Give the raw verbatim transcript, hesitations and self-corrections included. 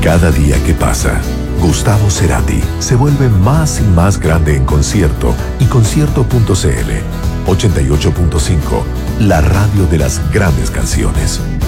Cada día que pasa, Gustavo Cerati se vuelve más y más grande en concierto y concierto punto c l. ochenta y ocho punto cinco, la radio de las grandes canciones.